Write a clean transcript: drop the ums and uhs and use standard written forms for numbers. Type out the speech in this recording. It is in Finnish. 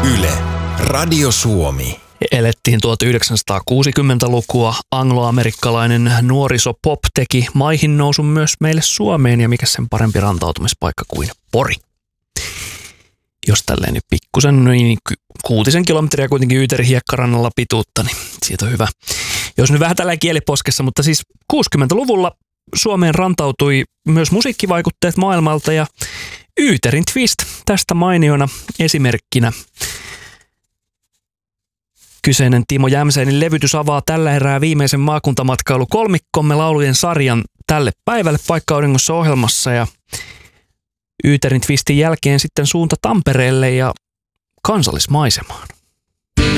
Yle, Radio Suomi. Elettiin 1960-lukua. Angloamerikkalainen nuorisopop teki maihin nousun myös meille Suomeen, ja mikä sen parempi rantautumispaikka kuin Pori. Jos tälleen nyt pikkusen, niin 6 kilometriä kuitenkin Yyterin hiekkarannalla pituutta, niin siitä on hyvä. Jos nyt vähän tällä kieliposkessa, mutta siis 60-luvulla Suomeen rantautui myös musiikkivaikutteet maailmalta, ja Yyterin Twist tästä mainiona esimerkkinä. Kyseinen Timo Jämsäinen levytys avaa tällä erää viimeisen maakuntamatkailu kolmikkomme laulujen sarjan tälle päivälle Paikka-auringossa ohjelmassa, ja Yyterin Twistin jälkeen sitten suunta Tampereelle ja kansallismaisemaan.